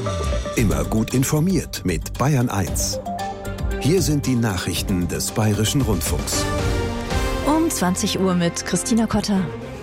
Immer gut informiert mit Bayern 1. Hier sind die Nachrichten des Bayerischen Rundfunks. Um 20 Uhr mit Christina Kotter.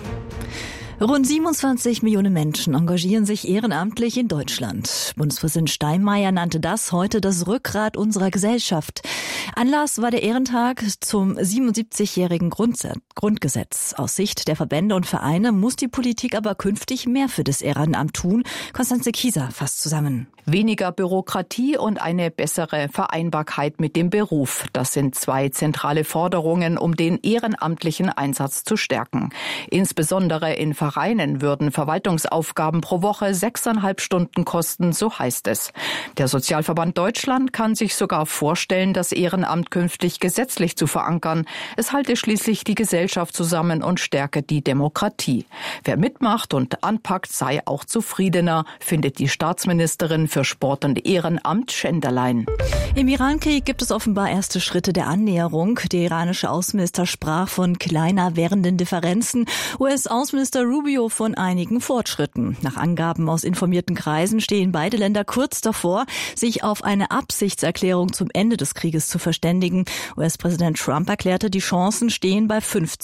Rund 27 Millionen Menschen engagieren sich ehrenamtlich in Deutschland. Bundespräsident Steinmeier nannte das heute das Rückgrat unserer Gesellschaft. Anlass war der Ehrentag zum 77-jährigen Grundgesetz. Aus Sicht der Verbände und Vereine muss die Politik aber künftig mehr für das Ehrenamt tun. Konstanze Kieser fasst zusammen. Weniger Bürokratie und eine bessere Vereinbarkeit mit dem Beruf. Das sind zwei zentrale Forderungen, um den ehrenamtlichen Einsatz zu stärken. Insbesondere in Vereinen würden Verwaltungsaufgaben pro Woche 6,5 Stunden kosten, so heißt es. Der Sozialverband Deutschland kann sich sogar vorstellen, das Ehrenamt künftig gesetzlich zu verankern. Es halte schließlich die Gesellschaft zusammen und stärke die Demokratie. Wer mitmacht und anpackt, sei auch zufriedener, findet die Staatsministerin für Sport und Ehrenamt Schenderlein. Im Irankrieg gibt es offenbar erste Schritte der Annäherung. Der iranische Außenminister sprach von kleiner werdenden Differenzen. US-Außenminister Rubio von einigen Fortschritten. Nach Angaben aus informierten Kreisen stehen beide Länder kurz davor, sich auf eine Absichtserklärung zum Ende des Krieges zu verständigen. US-Präsident Trump erklärte, die Chancen stehen bei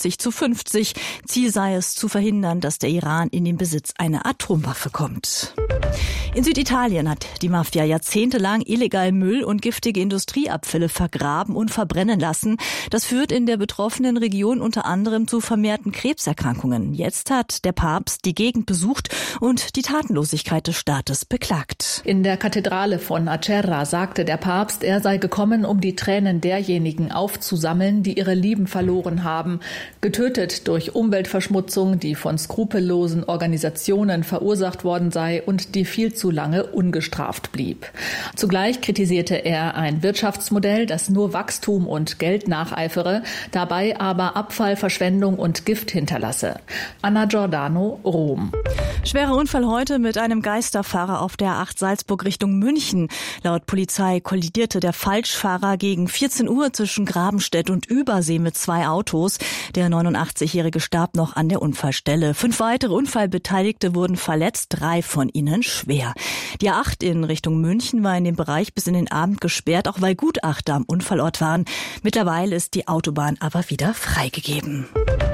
50-50. Ziel sei es, zu verhindern, dass der Iran in den Besitz einer Atomwaffe kommt. In Süditalien hat die Mafia jahrzehntelang illegal Müll und giftige Industrieabfälle vergraben und verbrennen lassen. Das führt in der betroffenen Region unter anderem zu vermehrten Krebserkrankungen. Jetzt hat der Papst die Gegend besucht und die Tatenlosigkeit des Staates beklagt. In der Kathedrale von Acerra sagte der Papst, er sei gekommen, um die Tränen derjenigen aufzusammeln, die ihre Lieben verloren haben, getötet durch Umweltverschmutzung, die von skrupellosen Organisationen verursacht worden sei und die viel zu lange ungestraft blieb. Zugleich kritisierte er ein Wirtschaftsmodell, das nur Wachstum und Geld nacheifere, dabei aber Abfall, Verschwendung und Gift hinterlasse. Anna Giordano, Rom. Schwerer Unfall heute mit einem Geisterfahrer auf der A8 Salzburg Richtung München. Laut Polizei kollidierte der Falschfahrer gegen 14 Uhr zwischen Grabenstedt und Übersee mit 2 Autos. Der 89-Jährige starb noch an der Unfallstelle. 5 weitere Unfallbeteiligte wurden verletzt, 3 von ihnen schwer. Die A8 in Richtung München war in dem Bereich bis in den Abend gesperrt, auch weil Gutachter am Unfallort waren. Mittlerweile ist die Autobahn aber wieder freigegeben.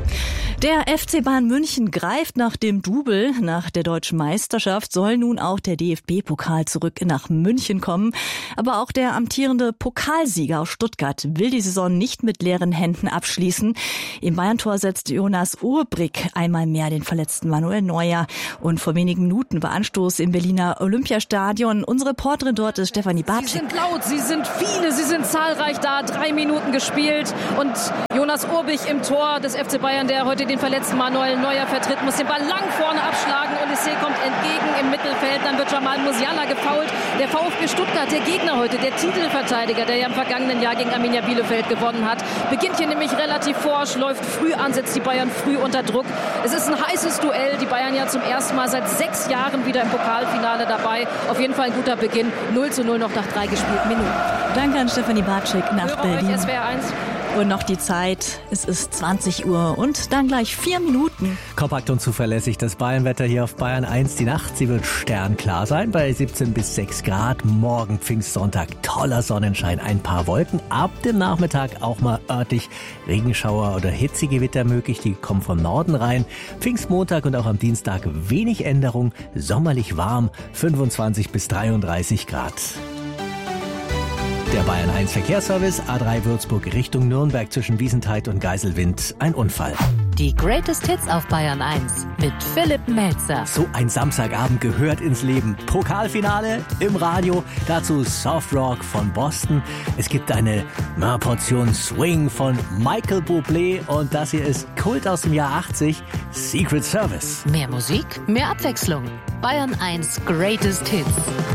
Der FC Bayern München greift nach dem Double. Nach der deutschen Meisterschaft soll nun auch der DFB-Pokal zurück nach München kommen. Aber auch der amtierende Pokalsieger aus Stuttgart will die Saison nicht mit leeren Händen abschließen. Im Bayern-Tor setzt Jonas Urbrick einmal mehr den verletzten Manuel Neuer. Und vor wenigen Minuten war Anstoß im Berliner Olympiastadion. Unsere Reporterin dort ist Stefanie Bartsch. Sie sind laut, sie sind viele, sie sind zahlreich da. 3 Minuten gespielt und Jonas Urbrick im Tor des FC Bayern, der heute den verletzten Manuel Neuer vertritt, muss den Ball lang vorne abschlagen. Olise kommt entgegen im Mittelfeld, dann wird Jamal Musiala gefoult. Der VfB Stuttgart, der Gegner heute, der Titelverteidiger, der ja im vergangenen Jahr gegen Arminia Bielefeld gewonnen hat, beginnt hier nämlich relativ forsch, läuft früh an, setzt die Bayern früh unter Druck. Es ist ein heißes Duell, die Bayern ja zum ersten Mal seit 6 Jahren wieder im Pokalfinale dabei. Auf jeden Fall ein guter Beginn, 0:0 noch nach 3 gespielten Minuten. Danke an Stefanie Bartschik nach Berlin. Euch, SWR 1. Und noch die Zeit, es ist 20 Uhr und dann gleich 4 Minuten. Kompakt und zuverlässig das Bayernwetter hier auf Bayern 1. Die Nacht, sie wird sternklar sein bei 17 bis 6 Grad. Morgen Pfingstsonntag, toller Sonnenschein, ein paar Wolken. Ab dem Nachmittag auch mal örtlich Regenschauer oder Hitzegewitter möglich. Die kommen vom Norden rein. Pfingstmontag und auch am Dienstag wenig Änderung. Sommerlich warm, 25 bis 33 Grad. Der Bayern 1 Verkehrsservice, A3 Würzburg Richtung Nürnberg zwischen Wiesenthal und Geiselwind. Ein Unfall. Die Greatest Hits auf Bayern 1 mit Philipp Melzer. So ein Samstagabend gehört ins Leben. Pokalfinale im Radio, dazu Soft Rock von Boston. Es gibt eine Portion Swing von Michael Bublé und das hier ist Kult aus dem Jahr 80, Secret Service. Mehr Musik, mehr Abwechslung. Bayern 1 Greatest Hits.